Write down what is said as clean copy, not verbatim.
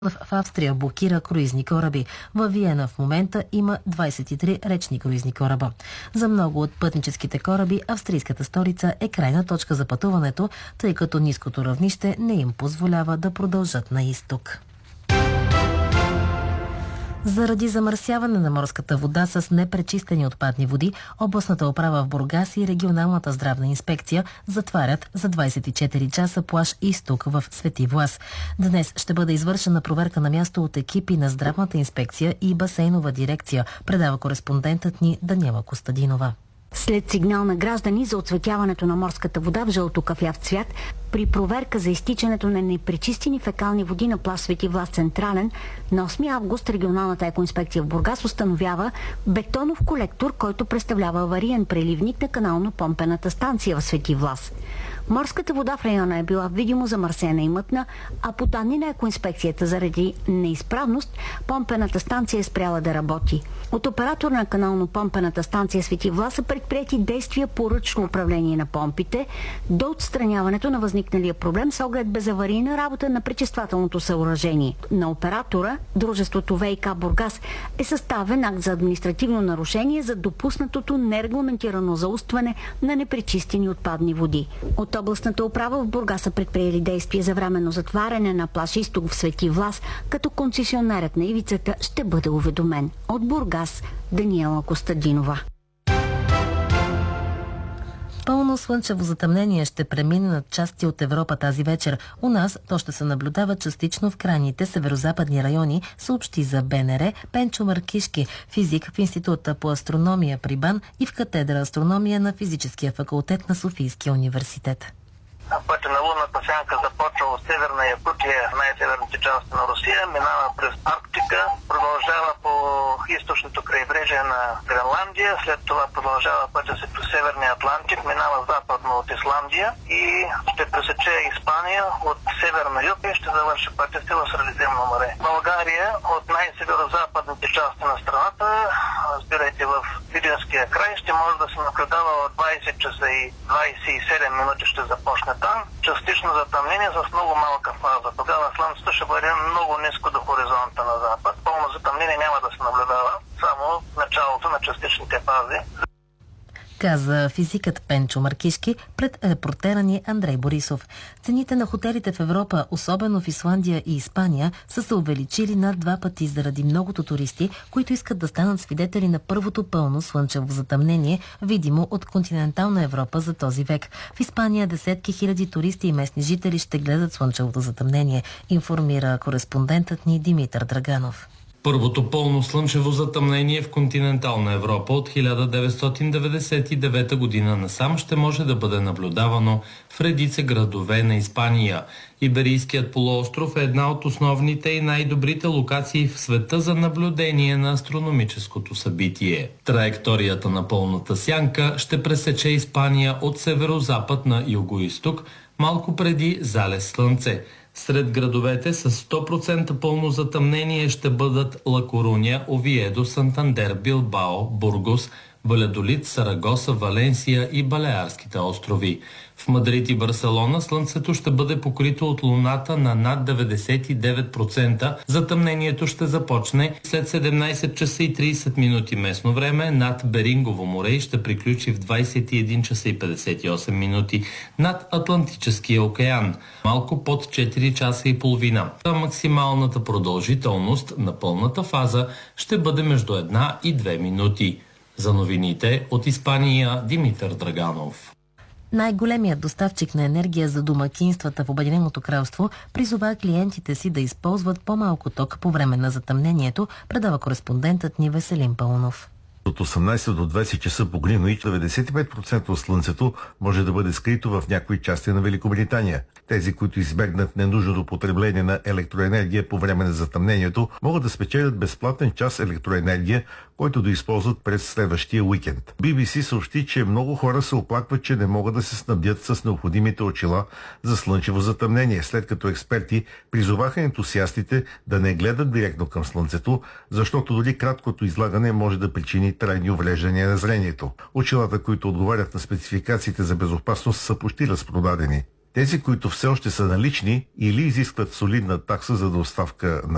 В Австрия блокира круизни кораби. Във Виена в момента има 23 речни круизни кораба. За много от пътническите кораби австрийската столица е крайна точка за пътуването, тъй като ниското равнище не им позволява да продължат на изток. Заради замърсяване на морската вода с непречистени отпадни води, областната управа в Бургас и регионалната здравна инспекция затварят за 24 часа плаж Изток в Свети Влас. Днес ще бъде извършена проверка на място от екипи на здравната инспекция и басейнова дирекция, предава кореспондентът ни Даниела Костадинова. След сигнал на граждани за оцветяването на морската вода в жълто-кафяв цвят, при проверка за изтичането на непречистени фекални води на плаж Свети Влас Централен, на 8 август регионалната екоинспекция в Бургас установява бетонов колектор, който представлява авариен преливник на канално-помпената станция в Свети Влас. Морската вода в района е била видимо замърсена и мътна, а по данни на екоинспекцията заради неизправност, помпената станция е спряла да работи. От оператор на канално-помпената станция Свети Влас са предприети действия по ръчно управление на помпите до отстраняването на възникналия проблем с оглед безаварийна работа на пречиствателното съоръжение. На оператора, дружеството ВиК Бургас, е съставен акт за административно нарушение за допуснатото нерегламентирано заустване на непречистени отпадни води. От областната управа в Бургас са предприели действия за временно затваряне на плаж Изток в Свети Влас, като концесионерът на ивицата ще бъде уведомен. От Бургас, Даниела Костадинова. Пълно слънчево затъмнение ще премине над части от Европа тази вечер. У нас то ще се наблюдава частично в крайните северозападни райони, съобщи за БНР Пенчо Маркишки, физик в Института по астрономия при БАН и в катедра астрономия на Физическия факултет на Софийския университет. Пътя на лунната сянка започва от Северна Якутия, най-северните части на Русия, минава през Арктика, продължава по източното крайбрежие на Гренландия, след това продължава пътя си по Северния Атлантик, минава западно от Исландия и ще пресече Испания от север на юг и ще завърши пътя си в Средиземно море. България от най-северо-западните части на страната, разбирайте в Видинския край, ще може да се наблюдава от 20 часа и 27 минути ще започне там. Частично затъмнение с много малка фаза. Тогава слънцето ще бъде много ниско до хоризонта на запад. Пълно затъмнение няма да се наблюдава, само началото на частичните фази. Каза физикът Пенчо Маркишки пред репортера ни Андрей Борисов. Цените на хотелите в Европа, особено в Исландия и Испания, са се увеличили над 2 пъти заради многото туристи, които искат да станат свидетели на първото пълно слънчево затъмнение, видимо от континентална Европа за този век. В Испания десетки хиляди туристи и местни жители ще гледат слънчевото затъмнение, информира кореспондентът ни Димитър Драганов. Първото пълно слънчево затъмнение в континентална Европа от 1999 година насам ще може да бъде наблюдавано в редица градове на Испания. Иберийският полуостров е една от основните и най-добрите локации в света за наблюдение на астрономическото събитие. Траекторията на пълната сянка ще пресече Испания от северозапад на югоизток, малко преди залез слънце. Сред градовете с 100% пълно затъмнение ще бъдат Ла Коруня, Овиедо, Сантандер, Билбао, Бургос, Валядолид, Сарагоса, Валенсия и Балеарските острови. В Мадрид и Барселона слънцето ще бъде покрито от луната на над 99%. Затъмнението ще започне след 17 часа и 30 минути местно време над Берингово море и ще приключи в 21 часа и 58 минути над Атлантическия океан, малко под 4 часа и половина. Максималната продължителност на пълната фаза ще бъде между 1 и 2 минути. За новините от Испания, Димитър Драганов. Най-големият доставчик на енергия за домакинствата в Обединеното кралство призова клиентите си да използват по-малко ток по време на затъмнението, предава кореспондентът ни Веселин Паунов. От 18 до 20 часа по Гринуич 95% от слънцето може да бъде скрито в някои части на Великобритания. Тези, които избегнат ненужното потребление на електроенергия по време на затъмнението, могат да спечелят безплатен час електроенергия, който да използват през следващия уикенд. BBC съобщи, че много хора се оплакват, че не могат да се снабдят с необходимите очила за слънчево затъмнение, след като експерти призоваха ентусиастите да не гледат директно към слънцето, защото дори краткото излагане може да причини трайни увреждания на зрението. Очилата, които отговарят на спецификациите за безопасност, са почти разпродадени. Тези, които все още са налични или изискват солидна такса за доставка на